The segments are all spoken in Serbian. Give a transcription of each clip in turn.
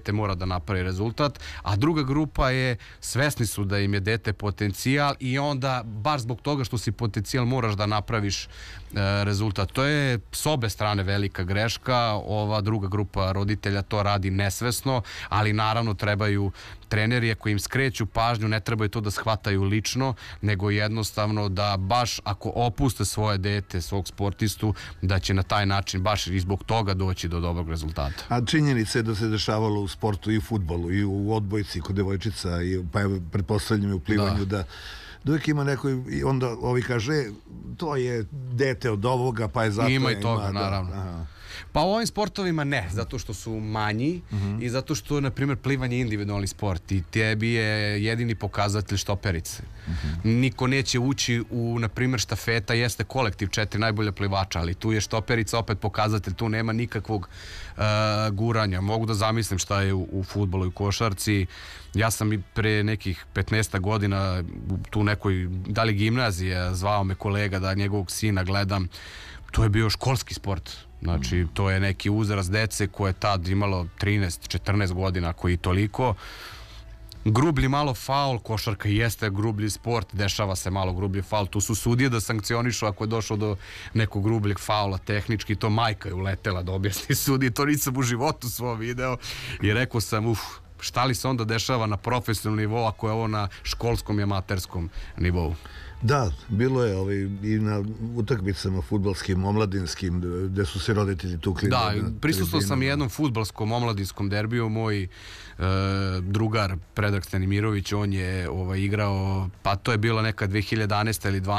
dete mora da napravi rezultat, a druga grupa je svesni su da im je dete potencijal i onda baš zbog toga što si potencijal moraš da napraviš rezultat. To je s obe strane velika greška. Ova druga grupa roditelja to radi nesvesno, ali naravno trebaju treneri ako im skreću pažnju, ne trebaju to da shvataju lično, nego jednostavno da baš ako opuste svoje dete, svog sportistu, da će na taj način baš i zbog toga doći do dobrog rezultata. A činjenica je da se dešavalo u sportu i u fudbalu i u odbojci kod devojčica, pa pretpostavljam i u plivanju da uvijek ima neko i onda ovi kaže to je dete od ovoga pa je zato ima i toga naravno. Pa u ovim sportovima ne, zato što su manji i zato što, na primjer, plivanje je individualni sport i tebi je jedini pokazatelj štoperice. Niko neće ući u, na primjer, štafeta jeste kolektiv 4 najbolja plivača, ali tu je štoperica opet pokazatelj, tu nema nikakvog guranja. Mogu da zamislim šta je u fudbalu i u košarci. Ja sam i pre nekih 15 godina tu nekoj, da li gimnazija, zvao me kolega da njegovog sina gledam. To je bio školski sport. Znači, to je neki uzrast dece koje je tad imalo 13-14 godina, koji toliko. Grublji malo faul, košarka jeste grublji sport, dešava se malo grublji faul, tu su sudije da sankcionišu ako je došlo do nekog grubljeg faula tehnički, to majka je uletela da objasni sudiji, to nisam u životu svom video i rekao sam, šta li se onda dešava na profesionalnom nivou ako je ovo na školskom i amaterskom nivou? Da, bilo je i na utakmicama fudbalskim, omladinskim, gde su se roditelji tukli. Da, prisustvovao sam jednom fudbalskom omladinskom derbiju, moj drugar Predrag Stanimirović, on je igrao, pa to je bila neka 2011. ili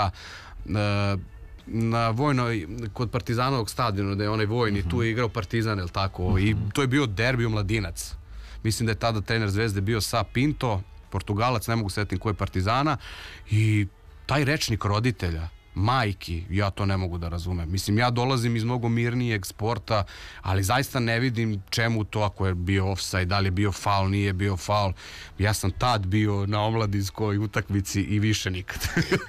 12. Na vojnoj, kod Partizanovog stadiona, da je onaj vojni, tu je igrao Partizan, je li tako, i to je bio derbi omladinac. Mislim da je tada trener Zvezde bio Sa Pinto, Portugalac, ne mogu setim ko je Partizana, i taj rečnik roditelja, majki, ja to ne mogu da razumem. Mislim, ja dolazim iz mnogo mirnijeg sporta, ali zaista ne vidim čemu to ako je bio ofsajd, da li je bio faul, nije bio faul. Ja sam tad bio na omladinskoj utakmici i više nikad.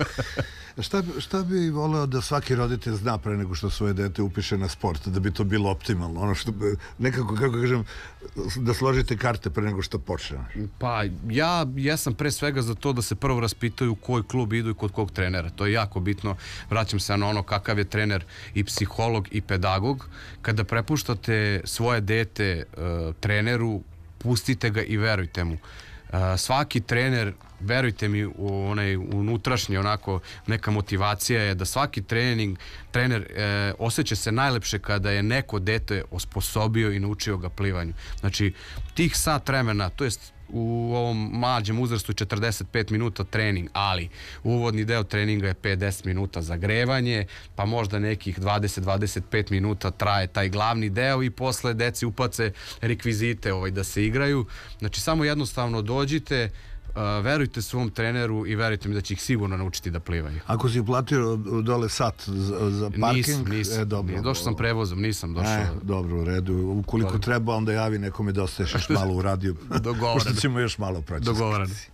Šta bi voleo da svaki roditelj zna pre nego što svoje dete upiše na sport, da bi to bilo optimalno? Ono što, nekako, kako kažem, da složite karte pre nego što počne. Pa, ja sam pre svega za to da se prvo raspitaju u koji klub idu i kod kog trenera. To je jako bitno. Vraćam se na ono kakav je trener i psiholog i pedagog. Kada prepuštate svoje dete treneru, pustite ga i verujte mu. Svaki trener, verujte mi, u onaj unutrašnji onako neka motivacija je da svaki trener osjeća se najlepše kada je neko dete osposobio i naučio ga plivanju. Znači, tih sat vremena, to jest u ovom mlađem uzrastu 45 minuta trening, ali uvodni deo treninga je 5-10 minuta zagrevanje, pa možda nekih 20-25 minuta traje taj glavni deo i posle deci upace rekvizite da se igraju. Znači, samo jednostavno dođite, verujte svom treneru i verujte mi da će ih sigurno naučiti da plivaju. Ako si uplatio dole sat za parking? Nisam. Došao sam prevozom, nisam došao. Dobro, u redu. Ukoliko treba, onda javi nekome da ostaješ još malo u radiju. Dogovoreno. Pošto ćemo još malo proći. Dogovoreno.